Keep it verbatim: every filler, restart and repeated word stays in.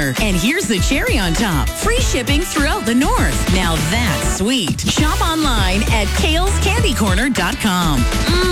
Corner. And here's the cherry on top. Free shipping throughout the North. Now that's sweet. Shop online at kales candy corner dot com. Mm.